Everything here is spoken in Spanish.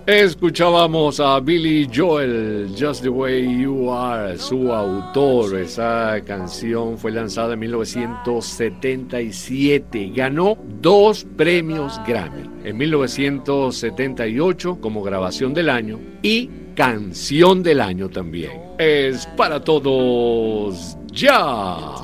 Escuchábamos a Billy Joel, Just the Way You Are, su autor. Esa canción fue lanzada en 1977. Ganó 2 premios Grammy. En 1978 como grabación del año y canción del año también. Es para todos ya.